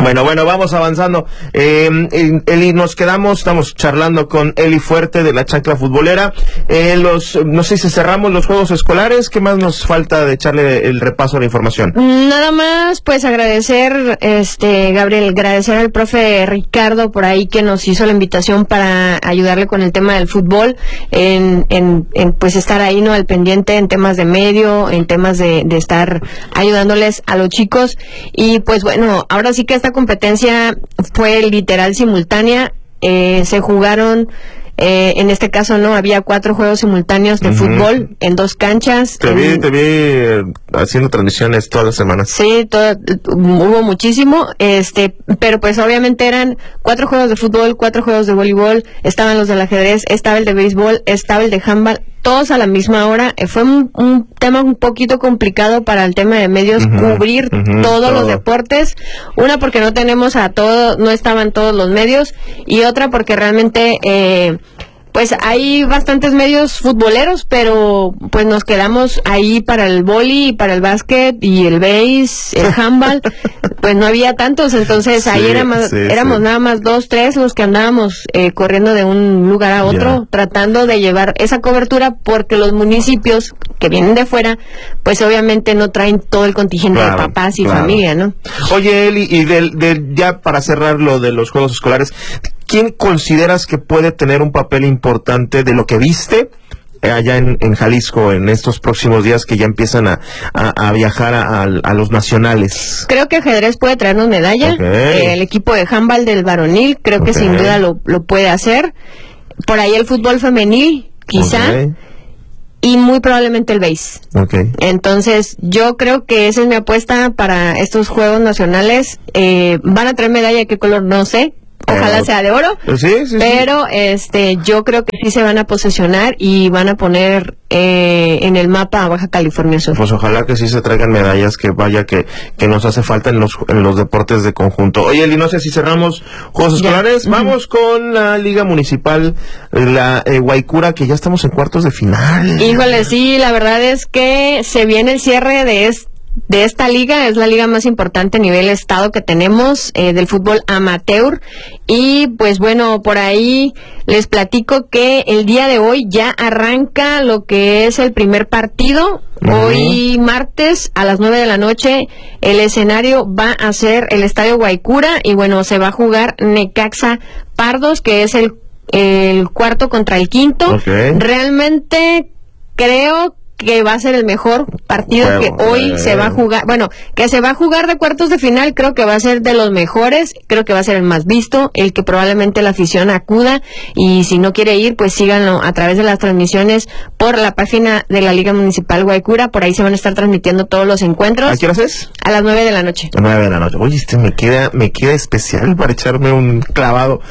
Bueno, vamos avanzando. Eli, estamos charlando con Eli Fuerte de la Chancla Futbolera. No sé si cerramos los juegos escolares. ¿Qué más nos falta de echarle el repaso a la información? Nada más, pues agradecer, Gabriel, agradecer al profe Ricardo por ahí que nos hizo la invitación para ayudarle con el tema del fútbol, pues estar ahí, ¿no? Al pendiente en temas de medio, en temas de estar ayudándoles a los chicos. Y pues bueno, ahora sí que esta competencia fue literal simultánea. Se jugaron, en este caso no, había 4 juegos simultáneos de fútbol en 2 canchas. Te vi haciendo transmisiones todas las semanas. Sí, hubo muchísimo, pero pues obviamente eran 4 juegos de fútbol, 4 juegos de voleibol, estaban los del ajedrez, estaba el de béisbol, estaba el de handball, todos a la misma hora. Fue un tema un poquito complicado para el tema de medios, cubrir todos los deportes. Una, porque no tenemos no estaban todos los medios, y otra porque realmente pues hay bastantes medios futboleros, pero pues nos quedamos ahí para el vóley, para el básquet y el béis, el handball, pues no había tantos, entonces ahí éramos nada más 2, 3 los que andábamos corriendo de un lugar a otro, tratando de llevar esa cobertura, porque los municipios que vienen de fuera, pues obviamente no traen todo el contingente de papás y familia, ¿no? Oye, Eli, y ya para cerrar lo de los juegos escolares, ¿quién consideras que puede tener un papel importante de lo que viste allá en Jalisco en estos próximos días que ya empiezan a viajar a los nacionales? Creo que ajedrez puede traernos medalla. El equipo de handball del varonil creo que sin duda lo puede hacer. Por ahí el fútbol femenil, quizá. Y muy probablemente el béis. Entonces, yo creo que esa es mi apuesta para estos Juegos Nacionales. Van a traer medalla, ¿qué color? No sé. Ojalá sea de oro, pero yo creo que sí se van a posesionar y van a poner en el mapa a Baja California Sur. Pues ojalá que sí se traigan medallas, que nos hace falta en los deportes de conjunto. Oye, Eli, no sé si cerramos juegos escolares. Vamos con la Liga Municipal, la Guaycura, que ya estamos en cuartos de final. Híjole, sí, la verdad es que se viene el cierre de esta liga. Es la liga más importante a nivel estado que tenemos, del fútbol amateur. Y pues bueno, por ahí les platico que el día de hoy ya arranca lo que es el primer partido. Hoy martes a las 9 de la noche el escenario va a ser el Estadio Guaycura, y bueno, se va a jugar Necaxa Pardos, que es el cuarto contra el quinto. Realmente creo que va a ser el mejor partido que hoy se va a jugar. Bueno, que se va a jugar de cuartos de final, creo que va a ser de los mejores, creo que va a ser el más visto, el que probablemente la afición acuda, y si no quiere ir, pues síganlo a través de las transmisiones por la página de la Liga Municipal Guaycura. Por ahí se van a estar transmitiendo todos los encuentros. ¿A qué horas es? A las 9 de la noche. A 9 de la noche. Oye, me queda especial para echarme un clavado.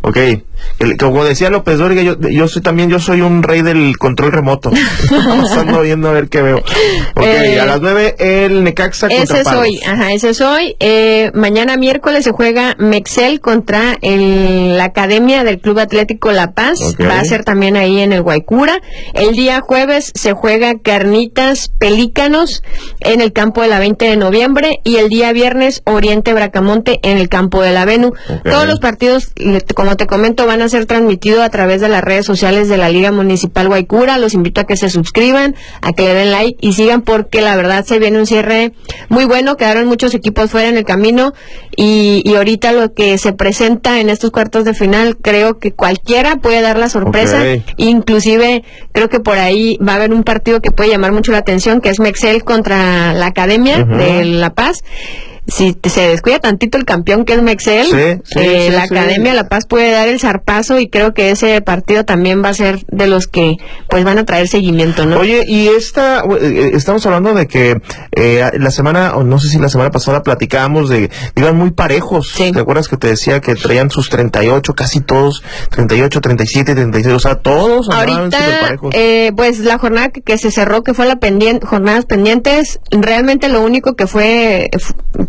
Como decía López Dóriga, yo soy un rey del control remoto. Ando viendo a ver qué veo. A las 9 el Necaxa contra Pardos. Ese es hoy. Mañana miércoles se juega Mexel contra la Academia del Club Atlético La Paz. Va a ser también ahí en el Guaycura. El día jueves se juega Carnitas Pelícanos en el campo de la 20 de noviembre. Y el día viernes Oriente Bracamonte en el campo de la Venu. Todos los partidos, como te comento, van a ser transmitidos a través de las redes sociales de la Liga Municipal Guaycura. Los invito a que se suscriban, a que le den like y sigan, porque la verdad se viene un cierre muy bueno. Quedaron muchos equipos fuera en el camino, y ahorita lo que se presenta en estos cuartos de final, creo que cualquiera puede dar la sorpresa. Inclusive creo que por ahí va a haber un partido que puede llamar mucho la atención, que es Mexel contra la Academia de La Paz. Si se descuida tantito el campeón, que es Mexel, la Academia La Paz puede dar el zarpazo, y creo que ese partido también va a ser de los que pues van a traer seguimiento, ¿no? Oye, y estamos hablando de que la semana, o no sé si la semana pasada platicábamos de iban muy parejos. ¿Te acuerdas que te decía que traían sus 38, casi todos, 38, 37, 36, o sea, todos andaban súper parejos? Pues la jornada que se cerró, que fue jornadas pendientes, realmente lo único que fue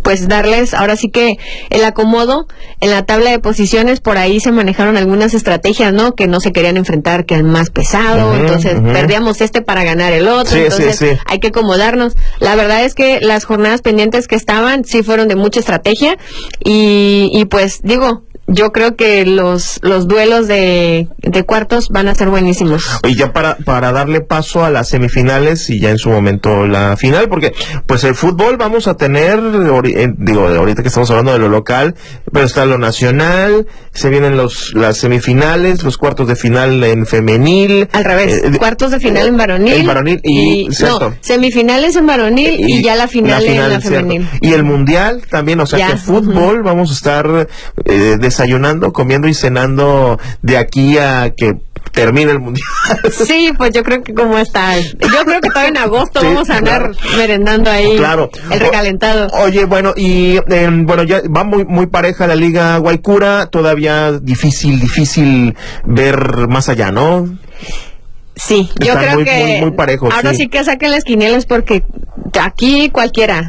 pues darles ahora sí que el acomodo en la tabla de posiciones. Por ahí se manejaron algunas estrategias, ¿no? Que no se querían enfrentar, que el más pesado, entonces perdíamos para ganar el otro, entonces hay que acomodarnos. La verdad es que las jornadas pendientes que estaban sí fueron de mucha estrategia y pues digo, yo creo que los duelos de cuartos van a ser buenísimos. Y ya para darle paso a las semifinales y ya en su momento la final, porque pues el fútbol vamos a tener, ahorita que estamos hablando de lo local, pero está lo nacional, se vienen las semifinales, los cuartos de final en femenil. Al revés, cuartos de final en varonil. En varonil y semifinales en varonil y ya la final en la femenil. Y el mundial también, o sea ya, que fútbol vamos a estar desayunando, comiendo y cenando de aquí a que termine el mundial. Sí, pues yo creo que como está. Yo creo que todavía en agosto vamos a andar merendando ahí el recalentado. Oye, bueno, y ya va muy pareja la Liga Guaycura, todavía difícil ver más allá, ¿no? Sí, yo creo que muy parejo, ahora sí que saquen las quinielas porque aquí cualquiera,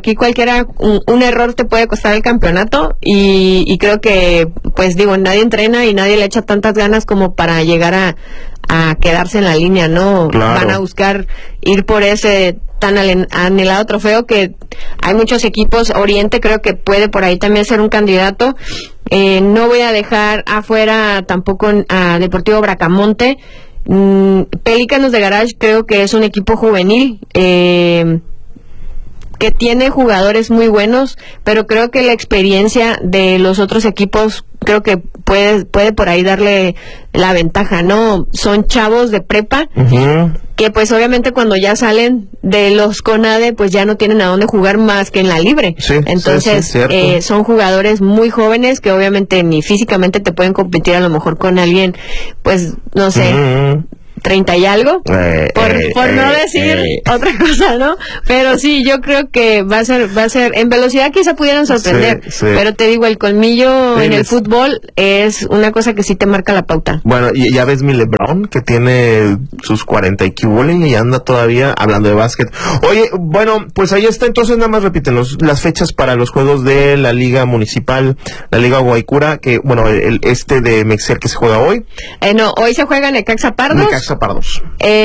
un error te puede costar el campeonato y creo que, pues digo, nadie entrena y nadie le echa tantas ganas como para llegar a quedarse en la línea, ¿no? Claro. Van a buscar ir por ese tan anhelado trofeo que hay muchos equipos. Oriente creo que puede por ahí también ser un candidato. No voy a dejar afuera tampoco a Deportivo Bracamonte. Pelícanos de Garage creo que es un equipo juvenil que tiene jugadores muy buenos, pero creo que la experiencia de los otros equipos creo que puede por ahí darle la ventaja, ¿no? Son chavos de prepa que pues obviamente cuando ya salen de los CONADE pues ya no tienen a dónde jugar más que en la libre. Entonces son jugadores muy jóvenes que obviamente ni físicamente te pueden competir a lo mejor con alguien, pues no sé, 30 y algo, por no decir otra cosa, ¿no? Pero sí, yo creo que va a ser, en velocidad quizá pudieran sorprender, pero te digo, el colmillo en el fútbol es una cosa que sí te marca la pauta. Bueno, y ya ves mi LeBron, que tiene sus 40 y cuboling y anda todavía hablando de básquet. Oye, bueno, pues ahí está, entonces nada más repítenos las fechas para los juegos de la Liga Municipal, la Liga Guaycura, que, bueno, el de Mexer que se juega hoy. No, hoy se juega Necaxa Pardos. Pardos.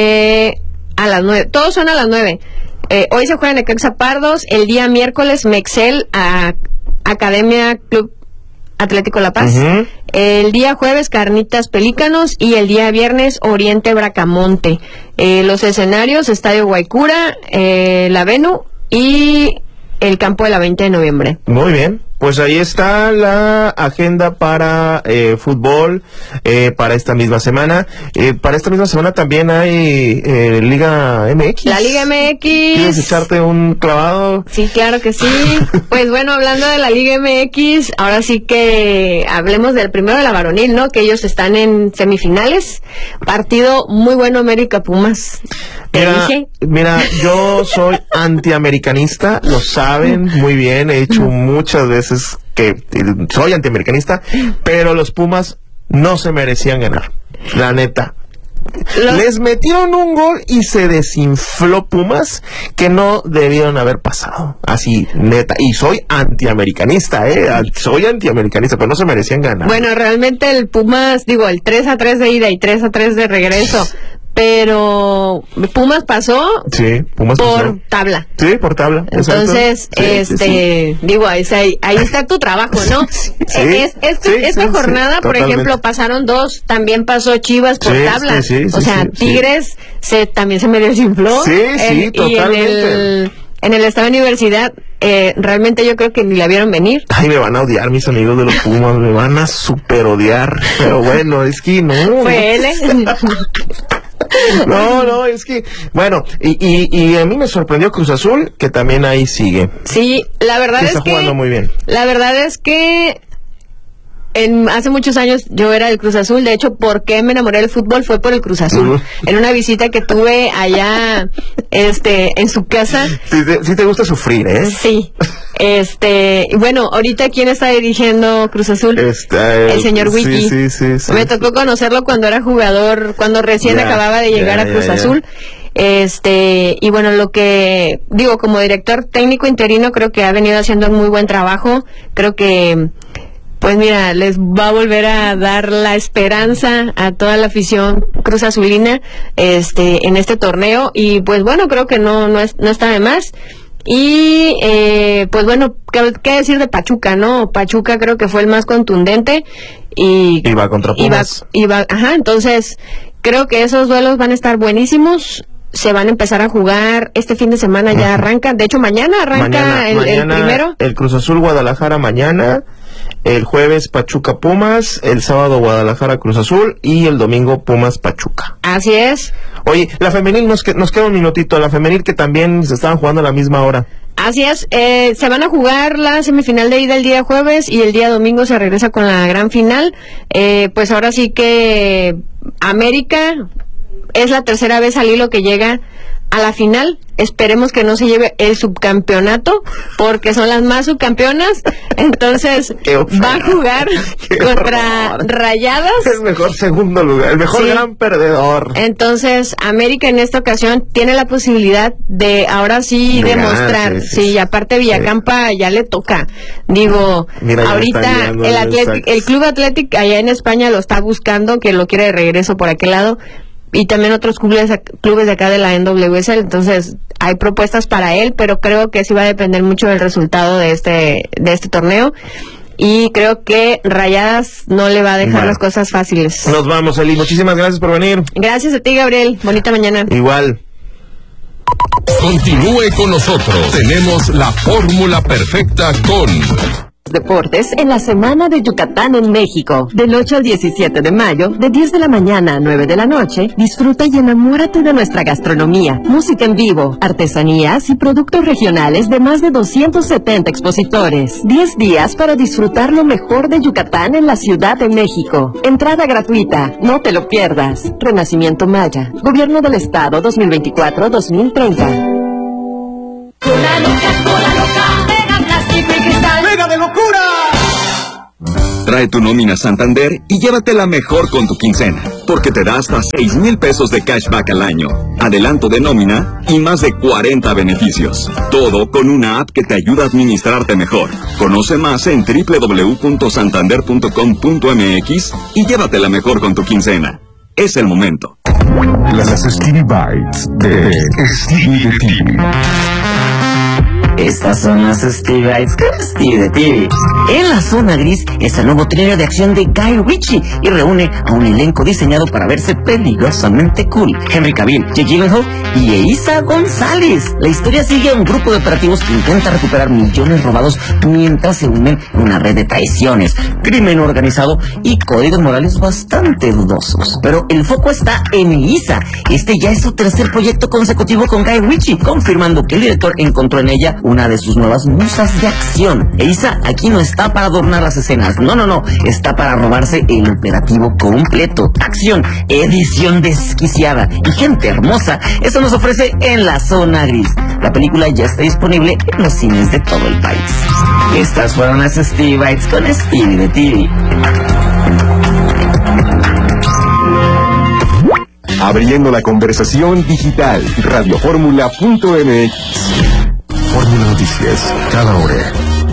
A las 9, todos son a las 9. Hoy se juega Necaxa Pardos, el día miércoles Mexel a Academia Club Atlético La Paz, el día jueves Carnitas Pelícanos y el día viernes Oriente Bracamonte. Los escenarios, Estadio Guaycura, la Venu y el campo de la 20 de noviembre. Muy bien. Pues ahí está la agenda para fútbol para esta misma semana. Para esta misma semana también hay Liga MX. La Liga MX. ¿Quieres echarte un clavado? Sí, claro que sí. Pues bueno, hablando de la Liga MX, ahora sí que hablemos del primero de la varonil, ¿no? Que ellos están en semifinales. Partido muy bueno, América Pumas. Mira, yo soy antiamericanista, lo saben muy bien, he hecho muchas veces que soy antiamericanista, pero los Pumas no se merecían ganar, la neta. Les metieron un gol y se desinfló Pumas que no debieron haber pasado. Así, neta. Y soy antiamericanista, pero no se merecían ganar. Bueno, realmente el Pumas, digo, el 3-3 de ida y 3-3 de regreso. Pero Pumas pasó por tabla. Sí, por tabla. Entonces, digo, ahí está tu trabajo, ¿no? Esta jornada, por ejemplo, pasaron dos, también pasó Chivas por tabla. Tigres también se me desinfló. Totalmente. En el estado de universidad, realmente yo creo que ni la vieron venir. Ay, me van a odiar mis amigos de los Pumas, me van a super odiar. Pero bueno, es que no. Fue él, No, es que, bueno, y a mí me sorprendió Cruz Azul, que también ahí sigue. Sí, la verdad es que está jugando muy bien. La verdad es que hace muchos años yo era del Cruz Azul. De hecho, ¿por qué me enamoré del fútbol? Fue por el Cruz Azul. En una visita que tuve allá, en su casa. Sí te gusta sufrir, ¿eh? Sí. Bueno, ahorita ¿quién está dirigiendo Cruz Azul? El señor Wiki. Sí. Me tocó conocerlo cuando era jugador, cuando recién acababa de llegar a Cruz Azul. Y bueno, lo que digo, como director técnico interino, creo que ha venido haciendo un muy buen trabajo. Creo que, pues mira, les va a volver a dar la esperanza a toda la afición Cruz Azulina en este torneo. Y pues bueno, creo que no está de más. Y pues bueno, ¿qué decir de Pachuca, no? Pachuca creo que fue el más contundente y va contra Pumas. Entonces creo que esos duelos van a estar buenísimos. Se van a empezar a jugar este fin de semana, ya arranca. De hecho, mañana arranca el primero. El Cruz Azul Guadalajara mañana, el jueves Pachuca Pumas, el sábado Guadalajara Cruz Azul y el domingo Pumas Pachuca. Así es. Oye, la femenil, nos queda un minutito. La femenil que también se estaban jugando a la misma hora. Así es, se van a jugar la semifinal de ida el día jueves y el día domingo se regresa con la gran final. Pues ahora sí que América es la tercera vez al hilo que llega a la final. Esperemos que no se lleve el subcampeonato, porque son las más subcampeonas. Entonces va a jugar contra Rayadas. El mejor segundo lugar, el mejor gran perdedor. Entonces América en esta ocasión tiene la posibilidad de ahora sí demostrar. Sí, aparte Villacampa ya le toca. Digo, ahorita el Club Athletic allá en España lo está buscando, que lo quiere de regreso por aquel lado. Y también otros clubes de acá de la NWSL, entonces hay propuestas para él, pero creo que sí va a depender mucho del resultado de este torneo. Y creo que Rayadas no le va a dejar las cosas fáciles. Nos vamos, Eli. Muchísimas gracias por venir. Gracias a ti, Gabriel. Bonita mañana. Igual. Continúe con nosotros. Tenemos la fórmula perfecta con Deportes en la Semana de Yucatán en México. Del 8 al 17 de mayo, de 10 de la mañana a 9 de la noche, disfruta y enamórate de nuestra gastronomía, música en vivo, artesanías y productos regionales de más de 270 expositores. 10 días para disfrutar lo mejor de Yucatán en la Ciudad de México. Entrada gratuita, no te lo pierdas. Renacimiento Maya, Gobierno del Estado 2024-2030. ¡Mega de locura! Trae tu nómina Santander y llévatela mejor con tu quincena, porque te da hasta 6,000 pesos de cashback al año, adelanto de nómina y más de 40 beneficios. Todo con una app que te ayuda a administrarte mejor. Conoce más en www.santander.com.mx y llévatela mejor con tu quincena. Es el momento. las Stevie Bites de Stevie de TV. Estas son las Stevie Bites con Stevie de TV. En la zona gris está el nuevo thriller de acción de Guy Ritchie y reúne a un elenco diseñado para verse peligrosamente cool. Henry Cavill, Jake Gyllenhaal y Eiza González. La historia sigue a un grupo de operativos que intenta recuperar millones robados mientras se unen en una red de traiciones, crimen organizado y códigos morales bastante dudosos. Pero el foco está en Eiza. Este ya es su tercer proyecto consecutivo con Guy Ritchie, confirmando que el director encontró en ella una de sus nuevas musas de acción. Eiza aquí no está para adornar las escenas, no, está para robarse el operativo completo. Acción, edición desquiciada y gente hermosa. Eso nos ofrece En la Zona Gris. La película ya está disponible en los cines de todo el país. Estas fueron las Stevie Bites con Stevie de TV. Abriendo la conversación digital, radioformula.mx. Fórmula Noticias, cada hora.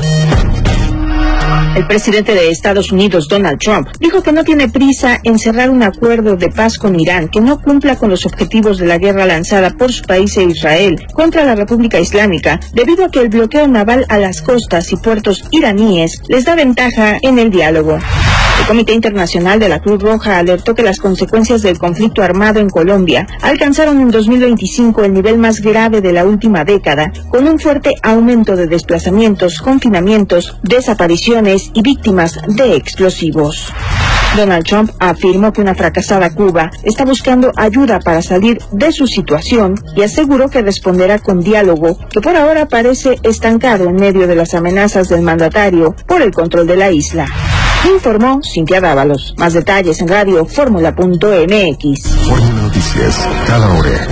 El presidente de Estados Unidos, Donald Trump, dijo que no tiene prisa en cerrar un acuerdo de paz con Irán que no cumpla con los objetivos de la guerra lanzada por su país e Israel contra la República Islámica, debido a que el bloqueo naval a las costas y puertos iraníes les da ventaja en el diálogo. El Comité Internacional de la Cruz Roja alertó que las consecuencias del conflicto armado en Colombia alcanzaron en 2025 el nivel más grave de la última década, con un fuerte aumento de desplazamientos, confinamientos, desapariciones y víctimas de explosivos. Donald Trump afirmó que una fracasada Cuba está buscando ayuda para salir de su situación y aseguró que responderá con diálogo, que por ahora parece estancado en medio de las amenazas del mandatario por el control de la isla. Informó Cintia Dávalos. Más detalles en radioformula.mx. Fórmula Noticias, cada hora.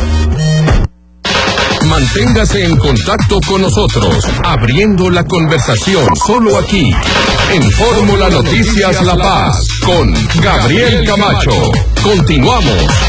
Manténgase en contacto con nosotros, abriendo la conversación solo aquí, en Fórmula Noticias La Paz, con Gabriel Camacho. Continuamos.